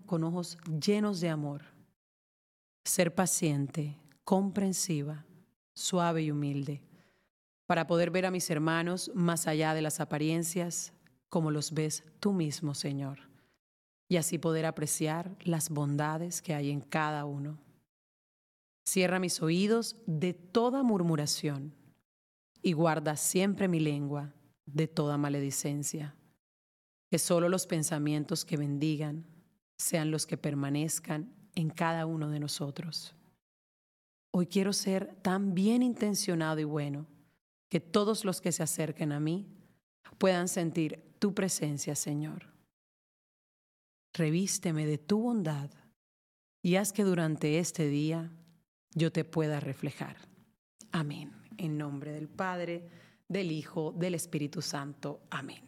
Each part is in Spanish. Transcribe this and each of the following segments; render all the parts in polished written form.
con ojos llenos de amor. Ser paciente, comprensiva, suave y humilde, para poder ver a mis hermanos más allá de las apariencias, como los ves tú mismo, Señor, y así poder apreciar las bondades que hay en cada uno. Cierra mis oídos de toda murmuración y guarda siempre mi lengua de toda maledicencia. Que solo los pensamientos que bendigan sean los que permanezcan en cada uno de nosotros. Hoy quiero ser tan bien intencionado y bueno que todos los que se acerquen a mí puedan sentir tu presencia, Señor. Revísteme de tu bondad y haz que durante este día yo te pueda reflejar. Amén. En nombre del Padre, del Hijo, del Espíritu Santo. Amén.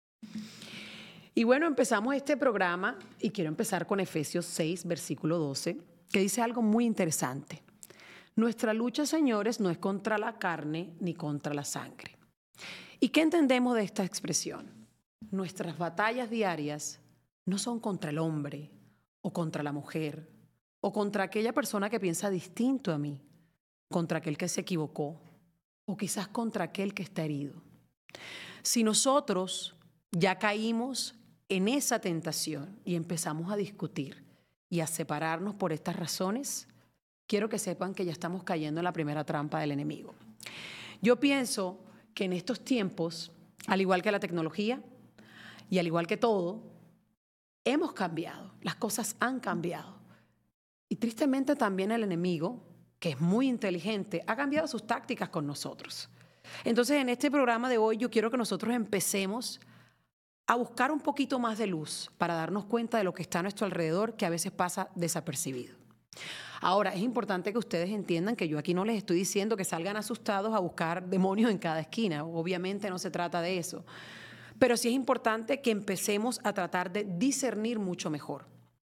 Y bueno, empezamos este programa y quiero empezar con Efesios 6, versículo 12, que dice algo muy interesante. Nuestra lucha, señores, no es contra la carne ni contra la sangre. ¿Y qué entendemos de esta expresión? Nuestras batallas diarias no son contra el hombre o contra la mujer o contra aquella persona que piensa distinto a mí, contra aquel que se equivocó o quizás contra aquel que está herido. Si nosotros ya caímos en esa tentación y empezamos a discutir y a separarnos por estas razones, quiero que sepan que ya estamos cayendo en la primera trampa del enemigo. Yo pienso que en estos tiempos, al igual que la tecnología y al igual que todo, hemos cambiado, las cosas han cambiado. Y tristemente también el enemigo, que es muy inteligente, ha cambiado sus tácticas con nosotros. Entonces, en este programa de hoy yo quiero que nosotros empecemos a buscar un poquito más de luz para darnos cuenta de lo que está a nuestro alrededor, que a veces pasa desapercibido. Ahora, es importante que ustedes entiendan que yo aquí no les estoy diciendo que salgan asustados a buscar demonios en cada esquina. Obviamente no se trata de eso. Pero sí es importante que empecemos a tratar de discernir mucho mejor.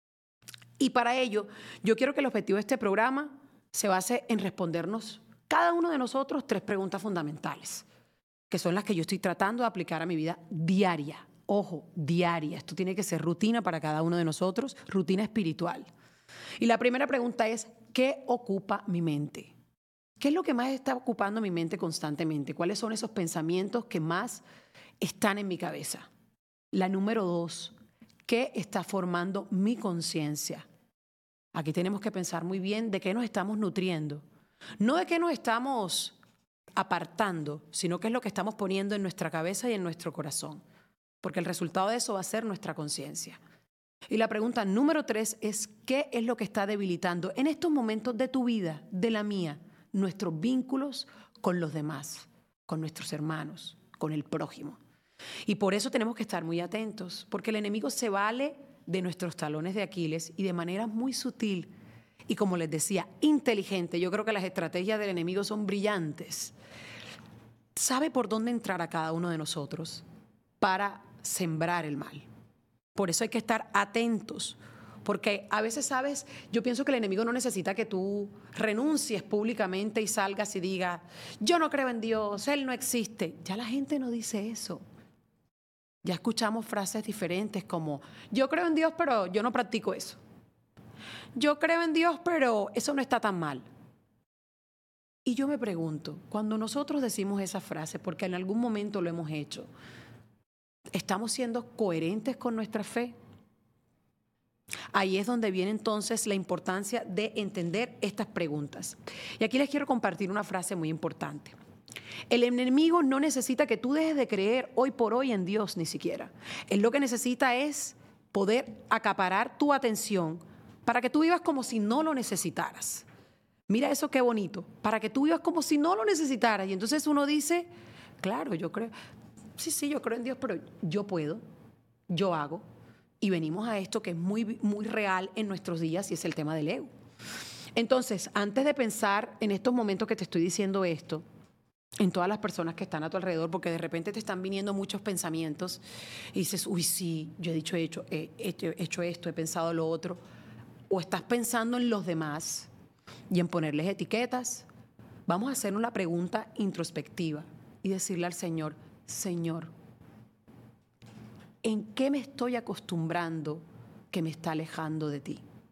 Y para ello, yo quiero que el objetivo de este programa se base en respondernos cada uno de nosotros 3 preguntas fundamentales, que son las que yo estoy tratando de aplicar a mi vida diaria. Ojo, diaria. Esto tiene que ser rutina para cada uno de nosotros, rutina espiritual. Y la primera pregunta es, ¿qué ocupa mi mente? ¿Qué es lo que más está ocupando mi mente constantemente? ¿Cuáles son esos pensamientos que más están en mi cabeza? La número 2, ¿qué está formando mi conciencia? Aquí tenemos que pensar muy bien de qué nos estamos nutriendo. No de qué nos estamos apartando, sino qué es lo que estamos poniendo en nuestra cabeza y en nuestro corazón. Porque el resultado de eso va a ser nuestra conciencia. Y la pregunta número 3 es, ¿qué es lo que está debilitando en estos momentos de tu vida, de la mía, nuestros vínculos con los demás, con nuestros hermanos, con el prójimo? Y por eso tenemos que estar muy atentos, porque el enemigo se vale de nuestros talones de Aquiles y de manera muy sutil y, como les decía, inteligente. Yo creo que las estrategias del enemigo son brillantes. Sabe por dónde entrar a cada uno de nosotros para sembrar el mal. Por eso hay que estar atentos, porque a veces, ¿sabes? Yo pienso que el enemigo no necesita que tú renuncies públicamente y salgas y digas, yo no creo en Dios, Él no existe. Ya la gente no dice eso. Ya escuchamos frases diferentes como, yo creo en Dios, pero yo no practico eso. Yo creo en Dios, pero eso no está tan mal. Y yo me pregunto, cuando nosotros decimos esa frase, porque en algún momento lo hemos hecho, ¿estamos siendo coherentes con nuestra fe? Ahí es donde viene entonces la importancia de entender estas preguntas. Y aquí les quiero compartir una frase muy importante. El enemigo no necesita que tú dejes de creer hoy por hoy en Dios ni siquiera. Él lo que necesita es poder acaparar tu atención para que tú vivas como si no lo necesitaras. Mira eso qué bonito, para que tú vivas como si no lo necesitaras. Y entonces uno dice, claro, yo creo, sí, yo creo en Dios, pero yo puedo, yo hago. Y venimos a esto que es muy, muy real en nuestros días y es el tema del ego. Entonces, antes de pensar en estos momentos que te estoy diciendo esto, en todas las personas que están a tu alrededor, porque de repente te están viniendo muchos pensamientos y dices, uy, sí, yo he hecho esto, he pensado lo otro. O estás pensando en los demás y en ponerles etiquetas. Vamos a hacer una pregunta introspectiva y decirle al Señor, Señor, ¿en qué me estoy acostumbrando que me está alejando de ti.